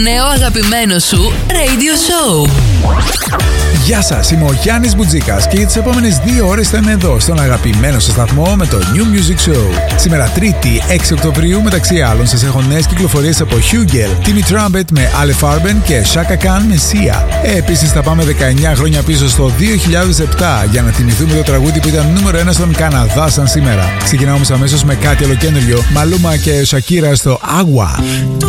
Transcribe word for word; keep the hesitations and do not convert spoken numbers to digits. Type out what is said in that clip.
νέο αγαπημένο σου radio show. Γεια σας, είμαι ο Γιάννης Μπουτζίκας και για τις επόμενες δύο ώρες θα είμαι εδώ στον αγαπημένο σας σταθμό με το New Music Show. Σήμερα Τρίτη έξι Οκτωβρίου, μεταξύ άλλων σας έχω νέες κυκλοφορίες από Hugel, Timmy Trumpet με Ale Farben και Chaka Khan με Sia. Ε, επίσης θα πάμε δεκαεννιά χρόνια πίσω στο δύο χιλιάδες επτά για να θυμηθούμε το τραγούδι που ήταν νούμερο ένα στον Καναδά σαν σήμερα. Ξεκινάμε όμως αμέσως με κάτι ολοκέντριο, Maluma και Shakira στο Agua.